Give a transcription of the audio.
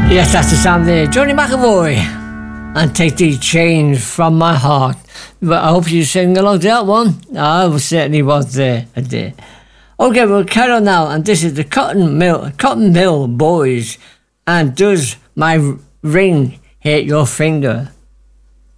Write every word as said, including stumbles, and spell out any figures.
Yes, that's the sound there. Johnny McAvoy. And Take These Chains From My Heart. But I hope you sing along to that one. I certainly was there. I did. Okay, we'll carry on now. And this is the Cotton Mill, Cotton Mill Boys. And Does My Ring Hit Your Finger?